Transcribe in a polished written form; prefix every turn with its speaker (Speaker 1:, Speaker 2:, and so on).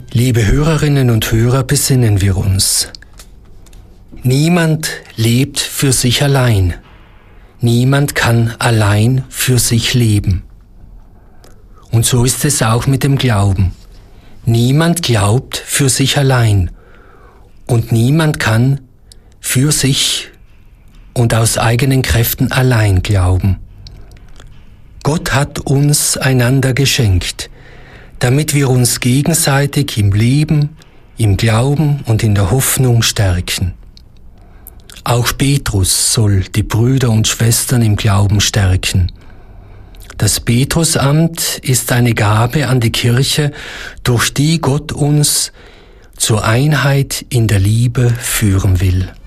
Speaker 1: Liebe Hörerinnen und Hörer, besinnen wir uns. Niemand lebt für sich allein. Niemand kann allein für sich leben. Und so ist es auch mit dem Glauben. Niemand glaubt für sich allein. Und niemand kann für sich und aus eigenen Kräften allein glauben. Gott hat uns einander geschenkt, damit wir uns gegenseitig im Leben, im Glauben und in der Hoffnung stärken. Auch Petrus soll die Brüder und Schwestern im Glauben stärken. Das Petrusamt ist eine Gabe an die Kirche, durch die Gott uns zur Einheit in der Liebe führen will.